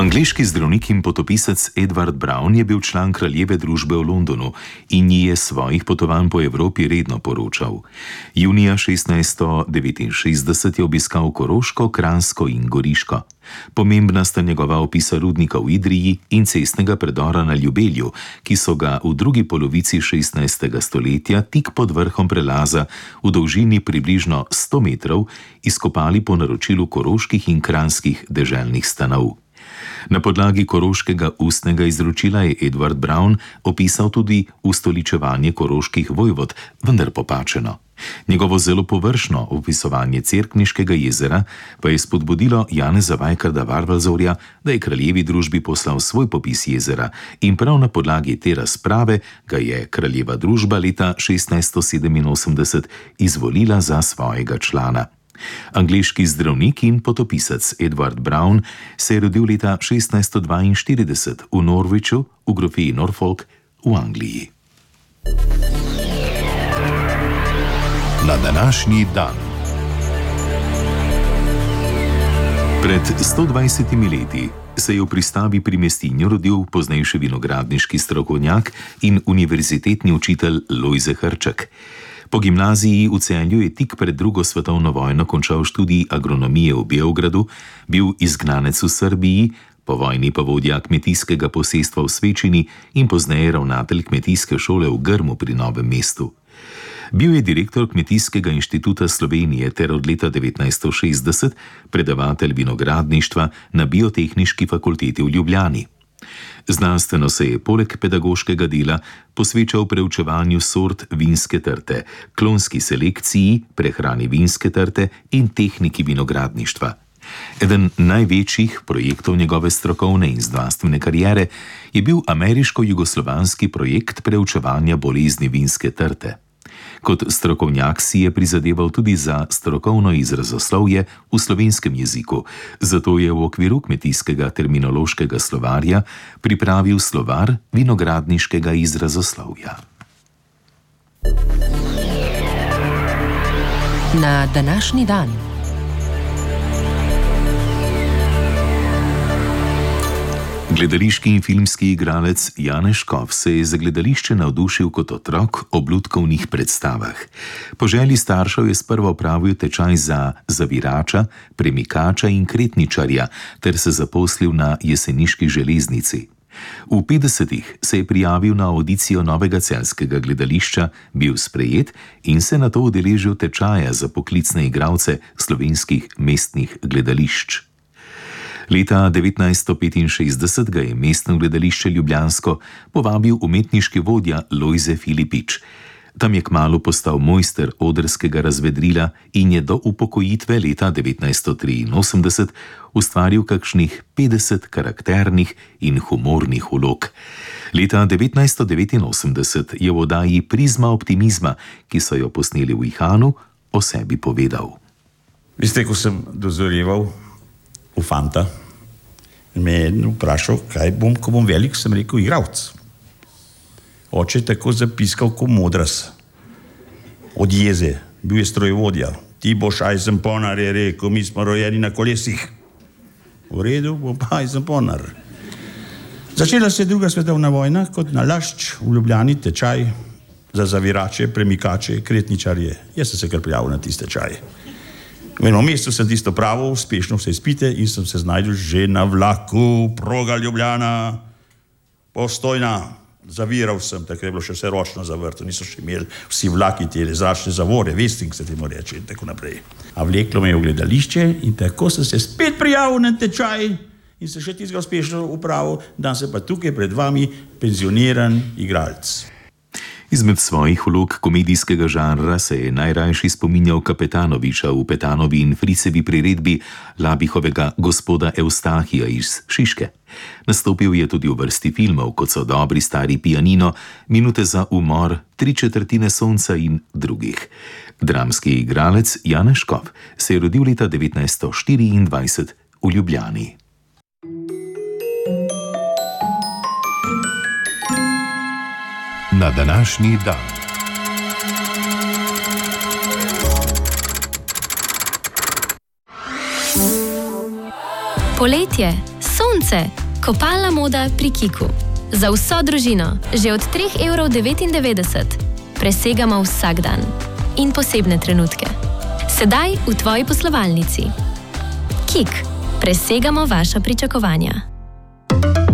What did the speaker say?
Angleški zdravnik in potopisec Edward Brown je bil član kraljeve družbe v Londonu in ji je svojih potovanj po Evropi redno poročal. Junija 1669 je obiskal Koroško, Kranjsko in Goriško. Pomembna sta njegova opisa rudnika v Idriji in cestnega predora na Ljubelju, ki so ga v drugi polovici 16. stoletja tik pod vrhom prelaza v dolžini približno 100 metrov izkopali po naročilu koroških in kranjskih deželnih stanov. Na podlagi koroškega ustnega izročila je Edward Brown opisal tudi ustoličevanje koroških vojvod, vendar popačeno. Njegovo zelo površno opisovanje Cerkniškega jezera pa je spodbudilo Janeza Vajkarda Varvalzorja, da je kraljevi družbi poslal svoj popis jezera in prav na podlagi te razprave ga je kraljeva družba leta 1687 izvolila za svojega člana. Angleški zdravnik in potopisec Edward Brown se je rodil leta 1642 v Norwichu v grofiji Norfolk v Angliji. Na današnji dan. Pred 120 leti se je v pristavi pri Mestinju rodil poznejši vinogradniški strokovnjak in univerzitetni učitelj Lojze Hrček. Po gimnaziji v Celju je tik pred drugo svetovno vojno končal študij agronomije v Beogradu, bil izgnanec v Srbiji, po vojni pa vodja kmetijskega posestva v Svečini in pozneje ravnatelj kmetijske šole v Grmu pri Novem mestu. Bil je direktor Kmetijskega inštituta Slovenije ter od leta 1960 predavatelj vinogradništva na Biotehniški fakulteti v Ljubljani. Znanstveno se je poleg pedagoškega dela posvečal preučevanju sort vinske trte, klonski selekciji, prehrani vinske trte in tehniki vinogradništva. Eden največjih projektov njegove strokovne in znanstvene kariere je bil ameriško-jugoslovanski projekt preučevanja bolezni vinske trte. Kot strokovnjak si je prizadeval tudi za strokovno izrazoslovje v slovenskem jeziku, zato je v okviru kmetijskega terminološkega slovarja pripravil slovar vinogradniškega izrazoslovja. Na današnji dan. Gledališki in filmski igralec Janez Škof se je za gledališče navdušil kot otrok ob lutkovnih predstavah. Po želji staršev je sprva opravil tečaj za zavirača, premikača in kretničarja ter se zaposlil na jeseniški železnici. V 50-ih se je prijavil na avdicijo Novega celjskega gledališča, bil sprejet in se nato udeležil tečaja za poklicne igralce slovenskih mestnih gledališč. Leta 1965 ga je mestno gledališče ljubljansko povabil umetniški vodja Lojze Filipič. Tam je kmalu postal mojster odrskega razvedrila in je do upokojitve leta 1983 ustvaril kakšnih 50 karakternih in humornih vlog. Leta 1989 je v oddaji Prizma optimizma, ki so jo posneli v Ihanu, o sebi povedal. Veste, ko sem dozorjeval v fanta, me je vprašal, kaj bom, ko bom velik, sem rekel, igralec. Oče je tako zapiskal kot modras. Od jeze, bil je strojevodja. Ti boš ajzenponar, je rekel, mi smo rojeni na kolesih. V redu, bom pa ajzenponar. Začela se je druga svetovna vojna, kot nalašč v Ljubljani tečaj za zavirače, premikače, kretničarje. Jaz sem se kar prijavil na tiste tečaj. V enem mestu sem tisto pravo, uspešno vse izpite in sem se znajdel že na vlaku, proga Ljubljana, Postojna. Zaviral sem, tako je bilo še vse ročno zavrto, niso še imeli vsi vlaki te zračne zavore, vesting se temu reče in tako naprej. A vleklo me je v gledališče in tako sem se spet prijavil na tečaj in se še tistega uspešno upravil, da sem pa tukaj pred vami penzioniran igralec. Izmed svojih vlog komedijskega žanra se je najrajši spominjal Kapetanoviča v Petanovi in Fricevi priredbi Labihovega gospoda Eustahija iz Šiške. Nastopil je tudi v vrsti filmov, kot so Dobri stari pianino, Minute za umor, 3/4 sonca in drugih. Dramski igralec Janez Škof se je rodil leta 1924 v Ljubljani. Na današnji dan. Poletje Sonce, kopalna moda pri Kiku. Za vso družino, že od 3,99 €. Presegamo vsak dan in posebne trenutke. Sedaj v tvoji poslovalnici. Kik, presegamo vaša pričakovanja.